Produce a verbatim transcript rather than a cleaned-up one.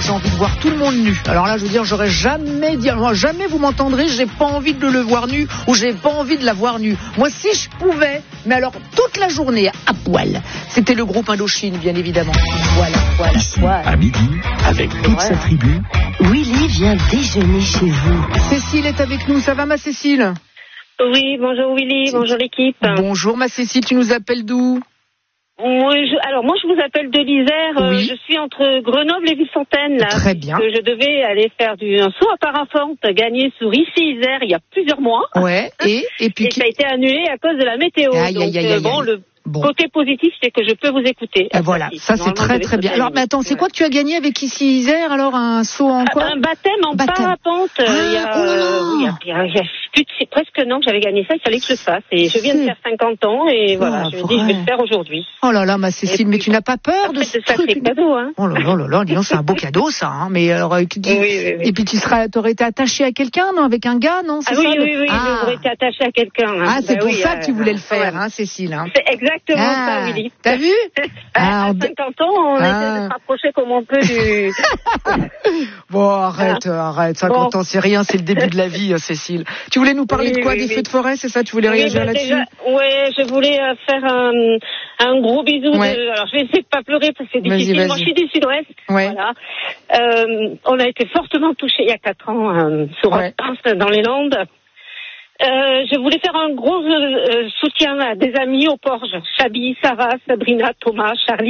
j'ai envie de voir tout le monde nu. Alors là, je veux dire, j'aurais jamais dit, moi, jamais vous m'entendrez, j'ai pas envie de le voir nu ou j'ai pas envie de la voir nue. Moi, si je pouvais, mais alors toute la journée à poil. C'était le groupe Indochine, bien évidemment. Voilà, voilà, Ici, voilà. à midi, avec toute Voilà. sa tribu, Willy vient déjeuner chez vous. Cécile est avec nous. Ça va, ma Cécile? Oui, bonjour Willy, bonjour l'équipe. Bonjour, ma Cécile. Tu nous appelles d'où? Moi, je, alors moi je vous appelle de l'Isère, euh, Oui. je suis entre Grenoble et Ville-Fontaine là. Très bien. Que je devais aller faire du, un saut à parapente gagné sur Issy-Isère il y a plusieurs mois. Ouais, et, et puis... Et ça a été annulé à cause de la météo. Aïe, Donc aïe, aïe, euh, aïe, bon, aïe. le Bon. côté positif c'est que je peux vous écouter. Ah, voilà, ça c'est très très bien. Alors, mais attends, c'est quoi que tu as gagné avec Ici Isère? Alors, un saut en quoi? Un baptême en Baptême. parapente. Ah, il y a, oh là là. euh, il y a, il y a, il y a plus de- c'est presque un an que j'avais gagné ça, il fallait que je le fasse. Et je viens de C'est faire cinquante ans et voilà, pas je me dis je vais vrai. le faire aujourd'hui. Oh là là, ma Cécile, Et mais puis, tu n'as pas peur de Après, ce c'est sacré truc? cadeau, hein. Oh là là là là, dis donc, c'est un beau cadeau ça. Hein. Mais alors, euh, tu dis- Oui, oui, oui. et puis tu seras, t'aurais été attachée à quelqu'un, non? Avec un gars, non? Ah C'est oui, ça, oui, le- oui, Ah, j'aurais été attachée à quelqu'un. hein. ah, c'est Bah pour oui, ça euh, que tu voulais le faire, ouais. hein, Cécile. Hein. C'est exactement Ah, ça, Willy. t'as vu? Ah, à on- cinquante ans, on Ah. essaie de se rapprocher comme on peut du... Bon, arrête, euh, arrête. cinquante Bon. ans, c'est rien, c'est le début de la vie, euh, Cécile. Tu voulais nous parler Oui, de quoi? oui, Des oui. feux de forêt, c'est ça? Tu voulais Oui, réagir bah, là-dessus? déjà, ouais, je voulais euh, faire un, un gros bisou. Ouais. De, alors, je vais essayer de pas pleurer parce que c'est Vas-y, difficile. vas-y. Moi, je suis du Sud-Ouest. Ouais. Voilà. Euh, on a été fortement touchés il y a quatre ans euh, sur Ouais. Orpince, dans les Landes. Euh, je voulais faire un gros euh, soutien à des amis au Porge. Chabi, Sarah, Sabrina, Thomas, Charlie.